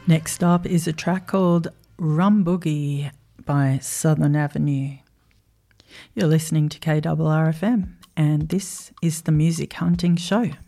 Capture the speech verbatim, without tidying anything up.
Next up is a track called Rum Boogie by Southern Avenue. You're listening to K R R F M and this is the Music Hunting Show.